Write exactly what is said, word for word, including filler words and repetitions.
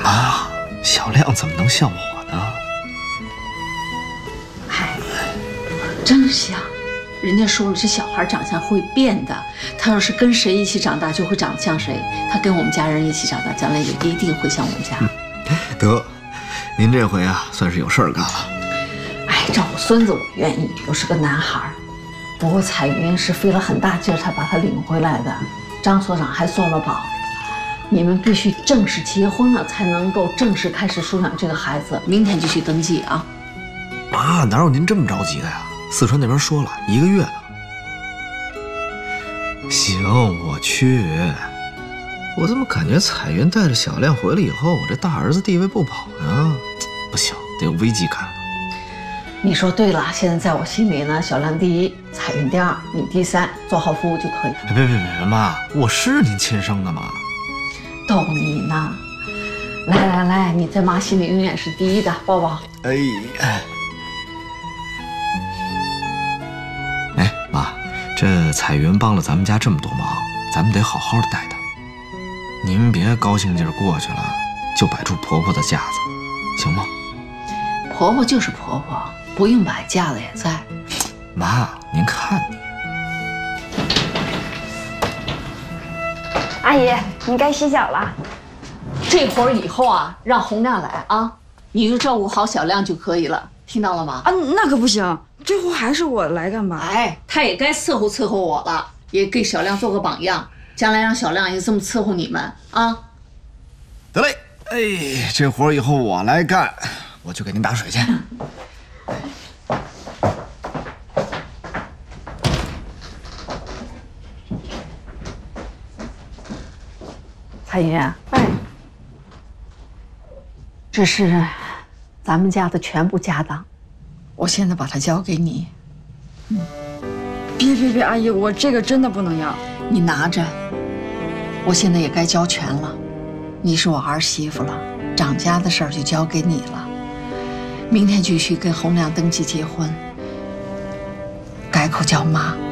啊，小亮怎么能像我呢？ 哎，真像。人家说了，这小孩长相会变的。他要是跟谁一起长大，就会长得像谁。他跟我们家人一起长大，将来也一定会像我们家。 嗯、得，您这回啊，算是有事儿干了。 哎，照顾孙子我愿意，又是个男孩。不过彩云是费了很大劲才把他领回来的，张所长还做了保。你们必须正式结婚了，才能够正式开始收养这个孩子。明天就去登记啊！ 妈，哪有您这么着急的呀？四川那边说了一个月呢。行，我去。我怎么感觉彩云带着小亮回来以后，我这大儿子地位不保呢？不行，得有危机感。 你说对了，现在在我心里呢，小亮第一，彩云第二，你第三，做好服务就可以。 别别别别，妈，我是您亲生的嘛。 逗你呢。来来来，你在妈心里永远是第一的，抱抱。 哎哎。哎，妈，这彩云帮了咱们家这么多忙，咱们得好好的待她。您别高兴劲儿过去了，就摆出婆婆的架子，行吗？ 婆婆就是婆婆，不用摆架子也在。 妈，您看你。 阿姨，你该洗脚了。 这会儿以后啊，让洪亮来啊，你就照顾好小亮就可以了，听到了吗？ 啊，那可不行，这活还是我来干吧？ 哎，他也该伺候伺候我了，也给小亮做个榜样，将来让小亮也这么伺候你们啊。 得嘞，哎，这活以后我来干，我去给您打水去。 彩云，哎，这是咱们家的全部家当，我现在把它交给你。 嗯，别别别，阿姨，我这个真的不能要。 你拿着，我现在也该交全了。你是我儿媳妇了，长家的事儿就交给你了。明天就去跟洪亮登记结婚，改口叫妈。